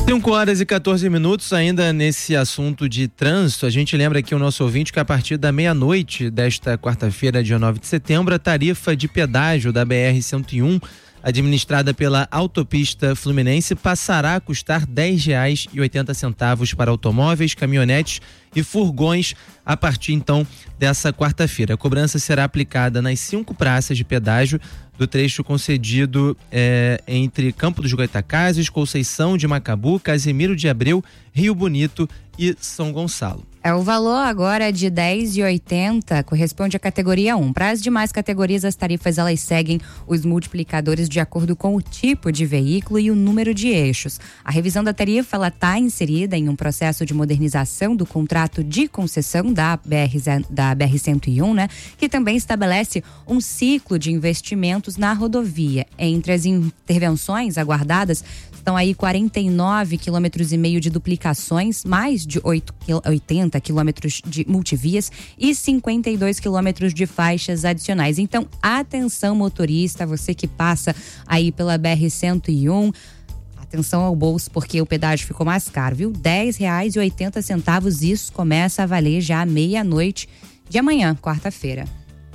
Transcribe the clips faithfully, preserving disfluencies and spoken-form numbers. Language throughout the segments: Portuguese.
cinco horas e quatorze minutos, ainda nesse assunto de trânsito. A gente lembra aqui o nosso ouvinte que a partir da meia-noite desta quarta-feira, dia nove de setembro, a tarifa de pedágio da B R cento e um, administrada pela Autopista Fluminense, passará a custar dez reais e oitenta centavos para automóveis, caminhonetes e furgões a partir então dessa quarta-feira. A cobrança será aplicada nas cinco praças de pedágio do trecho concedido é, entre Campo dos Goytacazes, Conceição de Macabu, Casimiro de Abreu, Rio Bonito e São Gonçalo. É, o valor agora de dez reais e oitenta centavos corresponde à categoria um. Para as demais categorias, as tarifas elas seguem os multiplicadores de acordo com o tipo de veículo e o número de eixos. A revisão da tarifa ela está inserida em um processo de modernização do contrato de concessão da B R, da B R cento e um, né? Que também estabelece um ciclo de investimentos na rodovia. Entre as intervenções aguardadas estão aí quarenta e nove quilômetros e meio de duplicações, mais de oitenta quilômetros de multivias e cinquenta e dois quilômetros de faixas adicionais. Então, atenção motorista, você que passa aí pela B R cento e um, atenção ao bolso, porque o pedágio ficou mais caro, viu? dez reais e oitenta centavos, isso começa a valer já à meia-noite de amanhã, quarta-feira.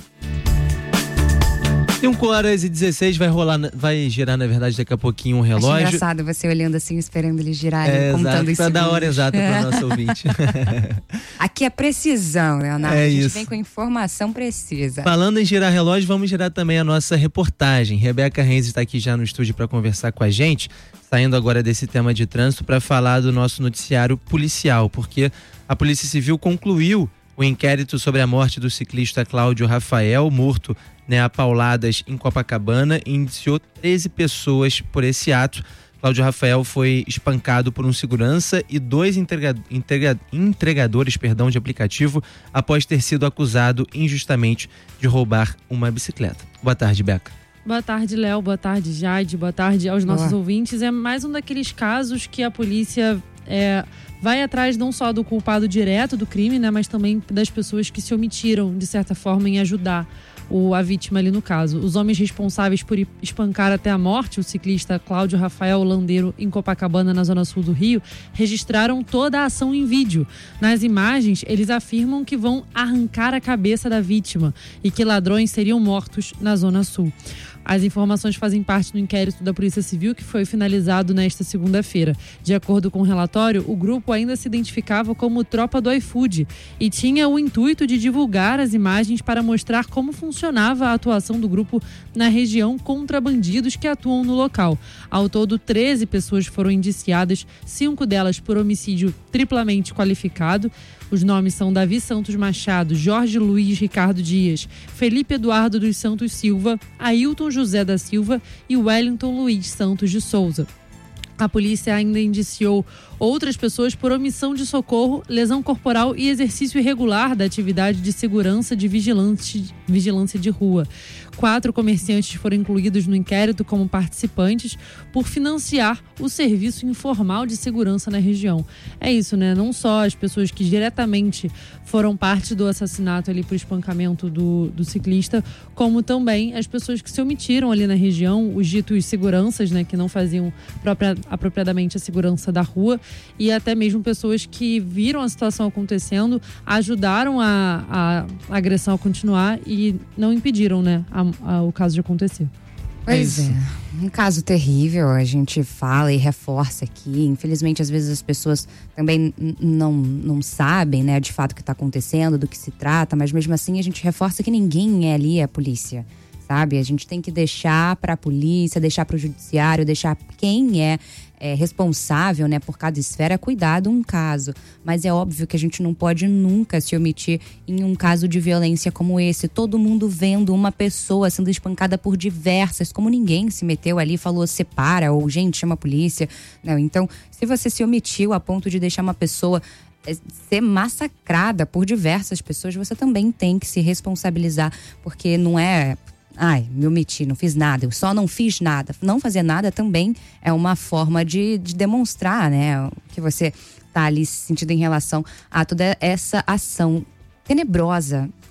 cinco horas e dezesseis, vai rolar, vai girar na verdade daqui a pouquinho um relógio. Acho engraçado você olhando assim, esperando ele girar, é, contando exato, isso. Pra dar a hora exata para o nosso ouvinte. Aqui é precisão, Leonardo. É a gente isso. vem com informação precisa. Falando em girar relógio, vamos girar também a nossa reportagem. Rebeca Reis está aqui já no estúdio para conversar com a gente, saindo agora desse tema de trânsito para falar do nosso noticiário policial, porque a Polícia Civil concluiu o inquérito sobre a morte do ciclista Cláudio Rafael, morto, né, a pauladas em Copacabana, e indiciou treze pessoas por esse ato. Cláudio Rafael foi espancado por um segurança e dois entrega, entrega, entregadores perdão, de aplicativo após ter sido acusado injustamente de roubar uma bicicleta. Boa tarde, Beca. Boa tarde, Léo. Boa tarde, Jade. Boa tarde aos nossos Boa. ouvintes. É mais um daqueles casos que a polícia é, vai atrás não só do culpado direto do crime, né, mas também das pessoas que se omitiram, de certa forma, em ajudar o, a vítima ali no caso. Os homens responsáveis por espancar até a morte o ciclista Cláudio Rafael Landeiro em Copacabana, na zona sul do Rio, registraram toda a ação em vídeo. Nas imagens, eles afirmam que vão arrancar a cabeça da vítima e que ladrões seriam mortos na zona sul. As informações fazem parte do inquérito da Polícia Civil, que foi finalizado nesta segunda-feira. De acordo com o relatório, o grupo ainda se identificava como Tropa do iFood e tinha o intuito de divulgar as imagens para mostrar como funcionava a atuação do grupo na região contra bandidos que atuam no local. Ao todo, treze pessoas foram indiciadas, cinco delas por homicídio triplamente qualificado. Os nomes são Davi Santos Machado, Jorge Luiz Ricardo Dias, Felipe Eduardo dos Santos Silva, Ailton José da Silva e Wellington Luiz Santos de Souza. A polícia ainda indiciou outras pessoas por omissão de socorro, lesão corporal e exercício irregular da atividade de segurança de vigilância, vigilância de rua. Quatro comerciantes foram incluídos no inquérito como participantes por financiar o serviço informal de segurança na região. É isso, né? Não só as pessoas que diretamente foram parte do assassinato ali por espancamento do, do ciclista, como também as pessoas que se omitiram ali na região, os ditos seguranças, né? Que não faziam própria, apropriadamente a segurança da rua, e até mesmo pessoas que viram a situação acontecendo, ajudaram a, a agressão a continuar e não impediram, né, a, a, o caso de acontecer. Pois é, um caso terrível, a gente fala e reforça aqui. Infelizmente, às vezes as pessoas também n- não, não sabem, né, de fato o que está acontecendo, do que se trata, mas mesmo assim a gente reforça que ninguém é ali a polícia, sabe? A gente tem que deixar para a polícia, deixar para o judiciário, deixar quem é É, responsável, né, por cada esfera cuidar de um caso, mas é óbvio que a gente não pode nunca se omitir em um caso de violência como esse, todo mundo vendo uma pessoa sendo espancada por diversas, como ninguém se meteu ali e falou separa ou gente chama a polícia, não, então se você se omitiu a ponto de deixar uma pessoa ser massacrada por diversas pessoas, você também tem que se responsabilizar, porque não é ai, me omiti, não fiz nada, eu só não fiz nada. Não fazer nada também é uma forma de, de demonstrar, né, o que você tá ali se sentindo em relação a toda essa ação tenebrosa.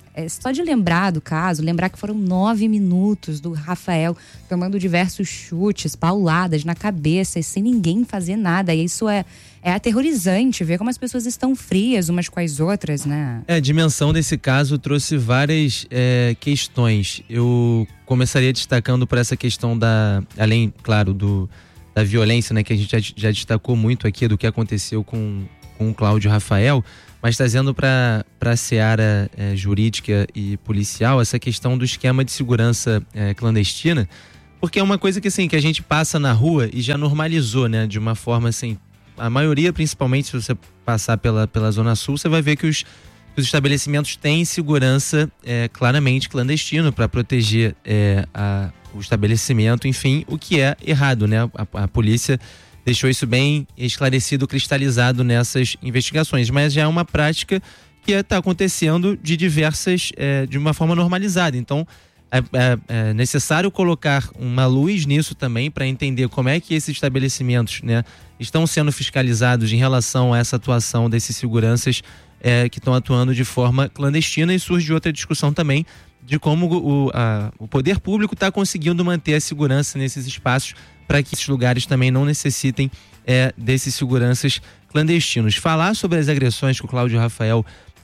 é, só de lembrar do caso, lembrar que foram nove minutos do Rafael tomando diversos chutes, pauladas na cabeça e sem ninguém fazer nada. E isso é, é aterrorizante, ver como as pessoas estão frias umas com as outras, né? É, a dimensão desse caso trouxe várias é, questões. Eu começaria destacando por essa questão da, além, claro, do, da violência, né, que a gente já, já destacou muito aqui do que aconteceu com, com o Cláudio Rafael, mas trazendo para a seara é, jurídica e policial essa questão do esquema de segurança é, clandestina, porque é uma coisa que, assim, que a gente passa na rua e já normalizou, né, de uma forma assim, a maioria, principalmente se você passar pela, pela Zona Sul, você vai ver que os, os estabelecimentos têm segurança é, claramente clandestino para proteger é, a, o estabelecimento, enfim, o que é errado, né? A, a polícia deixou isso bem esclarecido, cristalizado nessas investigações, mas já é uma prática que está acontecendo de diversas, é, de uma forma normalizada. Então, é, é, é necessário colocar uma luz nisso também para entender como é que esses estabelecimentos, né, estão sendo fiscalizados em relação a essa atuação desses seguranças é, que estão atuando de forma clandestina, e surge outra discussão também de como o, a, o poder público está conseguindo manter a segurança nesses espaços para que esses lugares também não necessitem é, desses seguranças clandestinos. Falar sobre as agressões que o Cláudio Rafael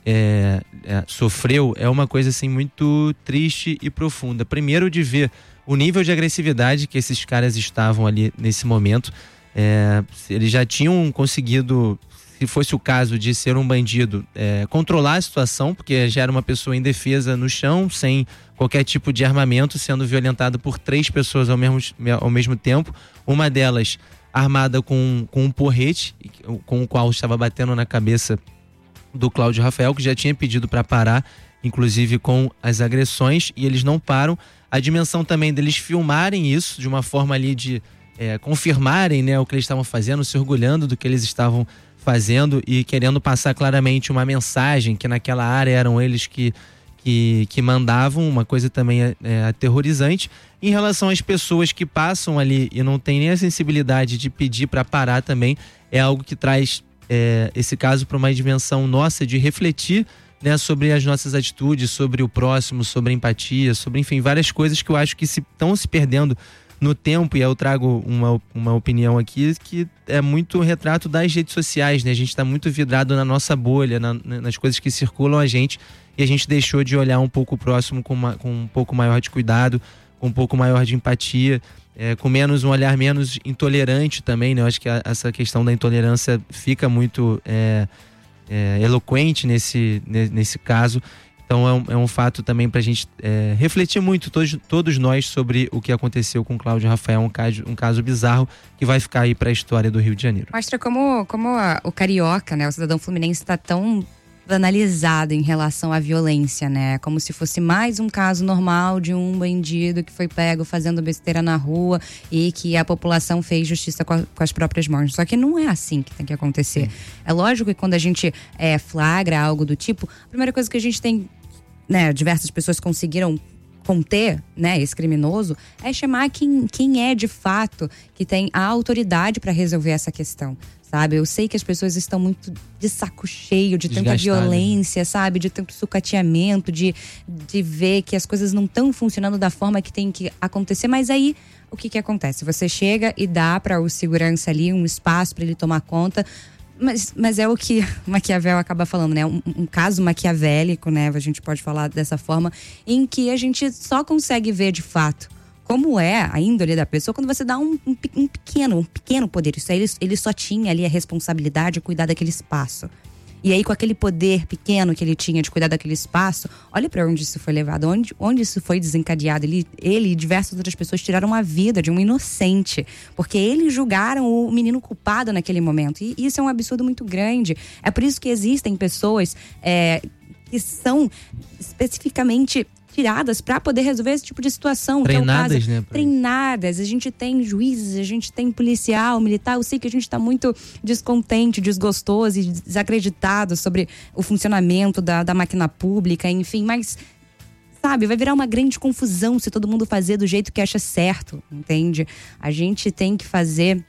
é, é, sofreu é uma coisa assim muito triste e profunda. Primeiro, de ver o nível de agressividade que esses caras estavam ali nesse momento. É, eles já tinham conseguido, se fosse o caso de ser um bandido, é, controlar a situação, porque já era uma pessoa indefesa no chão, sem qualquer tipo de armamento, sendo violentado por três pessoas ao mesmo, ao mesmo tempo. Uma delas armada com, com um porrete, com o qual estava batendo na cabeça do Cláudio Rafael, que já tinha pedido para parar, inclusive com as agressões, e eles não param. A dimensão também deles filmarem isso de uma forma ali de é, confirmarem, né, o que eles estavam fazendo, se orgulhando do que eles estavam fazendo e querendo passar claramente uma mensagem que naquela área eram eles que, que, que mandavam, uma coisa também é, é, aterrorizante. Em relação às pessoas que passam ali e não tem nem a sensibilidade de pedir para parar também, é algo que traz é, esse caso para uma dimensão nossa de refletir, né, sobre as nossas atitudes, sobre o próximo, sobre a empatia, sobre, enfim, várias coisas que eu acho que estão se, se perdendo no tempo. E eu trago uma, uma opinião aqui que é muito retrato das redes sociais, né? A gente está muito vidrado na nossa bolha, na, nas coisas que circulam a gente, e a gente deixou de olhar um pouco o próximo com, uma, com um pouco maior de cuidado, com um pouco maior de empatia, é, com menos um olhar menos intolerante também, né? Eu acho que a, essa questão da intolerância fica muito é, é, eloquente nesse, nesse caso. Então é um, é um fato também para a gente é, refletir muito, todos, todos nós, sobre o que aconteceu com o Cláudio Rafael, um caso, um caso bizarro que vai ficar aí para a história do Rio de Janeiro. Mostra como, como a, o carioca, né, o cidadão fluminense, está tão banalizado em relação à violência, né? Como se fosse mais um caso normal de um bandido que foi pego fazendo besteira na rua e que a população fez justiça com, a, com as próprias mãos. Só que não é assim que tem que acontecer. Sim. É lógico que quando a gente é, flagra algo do tipo, a primeira coisa que a gente tem, né, diversas pessoas conseguiram conter, né, esse criminoso, é chamar quem, quem é de fato que tem a autoridade para resolver essa questão, sabe? Eu sei que as pessoas estão muito de saco cheio de tanta violência, sabe? De tanto sucateamento, de, de ver que as coisas não estão funcionando da forma que tem que acontecer, mas aí o que que acontece? Você chega e dá para o segurança ali um espaço para ele tomar conta. Mas, mas é o que Maquiavel acaba falando, né? Um, um caso maquiavélico, né? A gente pode falar dessa forma, em que a gente só consegue ver de fato como é a índole da pessoa quando você dá um, um, um pequeno, um pequeno poder. Isso aí, ele, ele só tinha ali a responsabilidade de cuidar daquele espaço. E aí, com aquele poder pequeno que ele tinha de cuidar daquele espaço, olha para onde isso foi levado, onde, onde isso foi desencadeado. Ele, ele e diversas outras pessoas tiraram a vida de um inocente, porque eles julgaram o menino culpado naquele momento. E isso é um absurdo muito grande. É por isso que existem pessoas é, que são especificamente tiradas para poder resolver esse tipo de situação. Treinadas, que é o caso. né? Treinadas. A gente tem juízes, a gente tem policial, militar. Eu sei que a gente está muito descontente, desgostoso e desacreditado sobre o funcionamento da, da máquina pública, enfim, mas, sabe, vai virar uma grande confusão se todo mundo fazer do jeito que acha certo, entende? A gente tem que fazer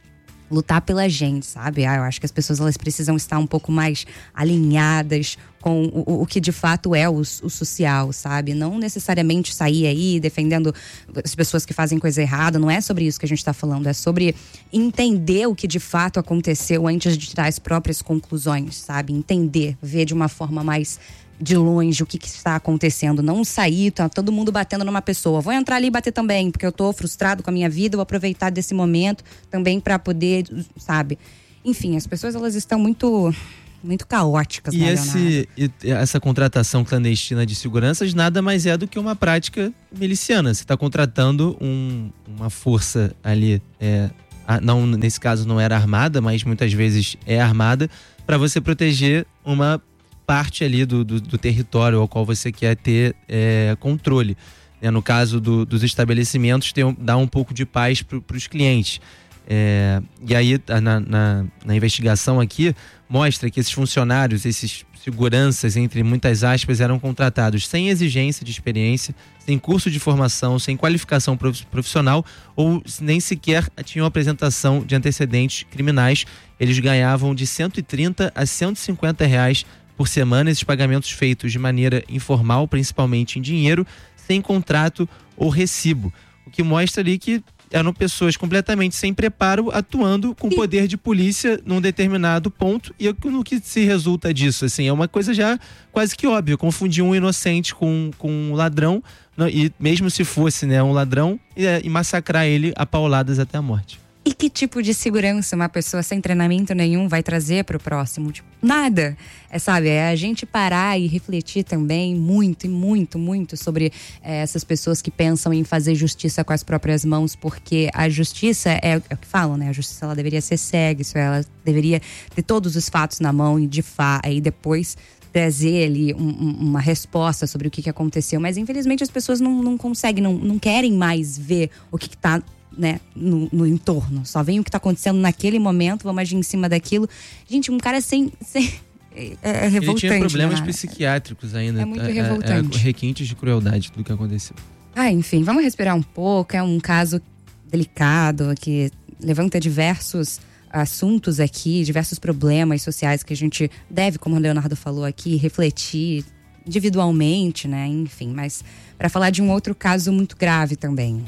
lutar pela gente, sabe? Ah, eu acho que as pessoas elas precisam estar um pouco mais alinhadas com o, o que de fato é o, o social, sabe? Não necessariamente sair aí defendendo as pessoas que fazem coisa errada, não é sobre isso que a gente está falando, é sobre entender o que de fato aconteceu antes de tirar as próprias conclusões, sabe? Entender, ver de uma forma mais de longe o que, que está acontecendo, não sair, tá todo mundo batendo numa pessoa, vou entrar ali e bater também, porque eu tô frustrado com a minha vida, vou aproveitar desse momento também para poder, sabe? Enfim, as pessoas elas estão muito muito caóticas, e né, esse e essa contratação clandestina de seguranças nada mais é do que uma prática miliciana. Você está contratando um, uma força ali, é, não, nesse caso não era armada, mas muitas vezes é armada, para você proteger uma parte ali do, do, do território ao qual você quer ter é, controle. É, no caso do, dos estabelecimentos, tem, dá um pouco de paz para os clientes. É, e aí, na, na, na investigação aqui, mostra que esses funcionários, esses seguranças, entre muitas aspas, eram contratados sem exigência de experiência, sem curso de formação, sem qualificação profissional ou nem sequer tinham apresentação de antecedentes criminais. Eles ganhavam de cento e trinta a cento e cinquenta reais por semana, esses pagamentos feitos de maneira informal, principalmente em dinheiro, sem contrato ou recibo. O que mostra ali que eram pessoas completamente sem preparo, atuando com poder de polícia num determinado ponto. E no que se resulta disso, assim, é uma coisa já quase que óbvia, confundir um inocente com, com um ladrão, e mesmo se fosse, né, um ladrão, e, e massacrar ele a pauladas até a morte. E que tipo de segurança uma pessoa sem treinamento nenhum vai trazer pro próximo? Tipo, nada. É, sabe, é a gente parar e refletir também muito e muito, muito sobre é, essas pessoas que pensam em fazer justiça com as próprias mãos, porque a justiça é, é o que falam, né? A justiça ela deveria ser cega, isso ela deveria ter todos os fatos na mão e de fato, aí depois trazer ali um, um, uma resposta sobre o que, que aconteceu. Mas infelizmente as pessoas não, não conseguem, não, não querem mais ver o que, que tá, né, no, no entorno, só vem o que tá acontecendo naquele momento, vamos agir em cima daquilo. Gente, um cara sem, sem é, é revoltante. Ele tinha problemas né? psiquiátricos ainda. É muito é, revoltante. É, é requintes de crueldade tudo que aconteceu. Ah, enfim, vamos respirar um pouco. É um caso delicado que levanta diversos assuntos aqui, diversos problemas sociais que a gente deve, como o Leonardo falou aqui, refletir individualmente, né? Enfim, mas para falar de um outro caso muito grave também.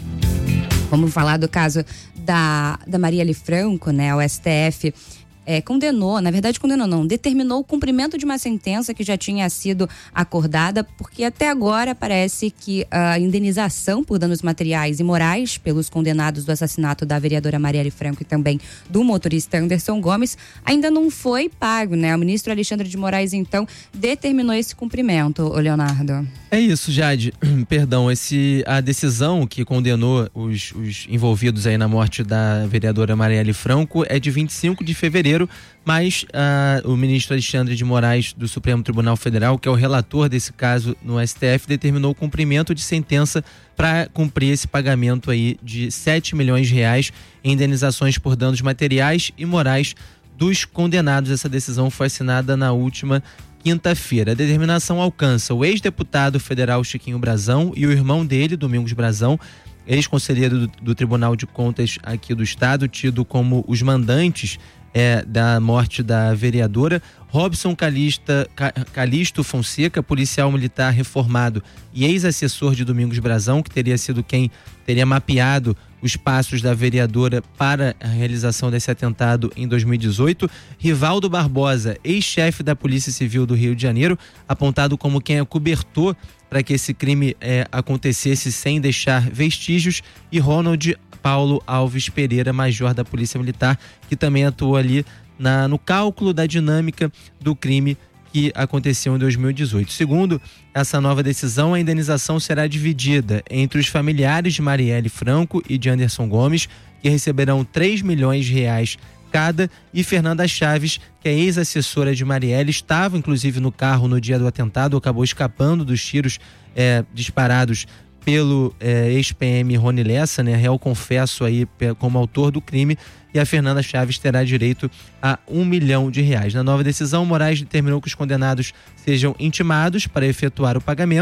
Vamos falar do caso da, da Marielle Franco, né? O S T F é, condenou, na verdade condenou não, determinou o cumprimento de uma sentença que já tinha sido acordada, porque até agora parece que a indenização por danos materiais e morais pelos condenados do assassinato da vereadora Marielle Franco e também do motorista Anderson Gomes ainda não foi pago, né? O ministro Alexandre de Moraes, então, determinou esse cumprimento, ô Leonardo. É isso, Jade. Perdão, esse, a decisão que condenou os, os envolvidos aí na morte da vereadora Marielle Franco é de vinte e cinco de fevereiro, mas uh, o ministro Alexandre de Moraes do Supremo Tribunal Federal, que é o relator desse caso no S T F, determinou o cumprimento de sentença para cumprir esse pagamento aí de sete milhões de reais em indenizações por danos materiais e morais dos condenados. Essa decisão foi assinada na última quinta-feira. A determinação alcança o ex-deputado federal Chiquinho Brazão e o irmão dele, Domingos Brazão, ex-conselheiro do, do Tribunal de Contas aqui do Estado, tido como os mandantes é, da morte da vereadora. Robson Calista, Calixto Fonseca, policial militar reformado e ex-assessor de Domingos Brazão, que teria sido quem teria mapeado os passos da vereadora para a realização desse atentado em dois mil e dezoito. Rivaldo Barbosa, ex-chefe da Polícia Civil do Rio de Janeiro, apontado como quem acobertou para que esse crime é, acontecesse sem deixar vestígios. E Ronald Paulo Alves Pereira, major da Polícia Militar, que também atuou ali na, no cálculo da dinâmica do crime que aconteceu em dois mil e dezoito. Segundo essa nova decisão, a indenização será dividida entre os familiares de Marielle Franco e de Anderson Gomes, que receberão três milhões de reais cada, e Fernanda Chaves, que é ex-assessora de Marielle, estava inclusive no carro no dia do atentado, acabou escapando dos tiros é, disparados pelo é, ex-P M Rony Lessa, né, réu confesso aí como autor do crime, e a Fernanda Chaves terá direito a um milhão de reais. Na nova decisão, Moraes determinou que os condenados sejam intimados para efetuar o pagamento.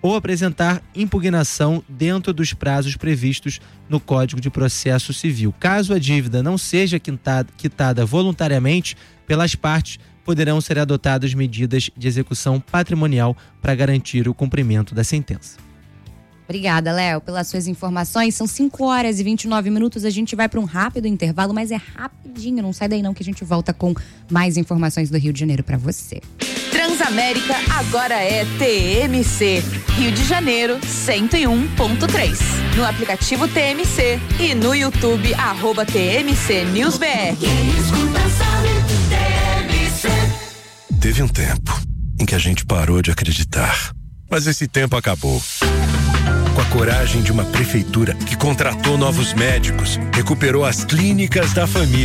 ou apresentar impugnação dentro dos prazos previstos no Código de Processo Civil. Caso a dívida não seja quitada, quitada voluntariamente pelas partes, poderão ser adotadas medidas de execução patrimonial para garantir o cumprimento da sentença. Obrigada, Léo, pelas suas informações. São cinco horas e vinte e nove minutos. A gente vai para um rápido intervalo, mas é rapidinho. Não sai daí não, que a gente volta com mais informações do Rio de Janeiro para você. Transamérica agora é T M C. Rio de Janeiro, cento e um ponto três. No aplicativo T M C e no YouTube, arroba T M C News B R. Teve um tempo em que a gente parou de acreditar. Mas esse tempo acabou. Com a coragem de uma prefeitura que contratou novos médicos, recuperou as clínicas da família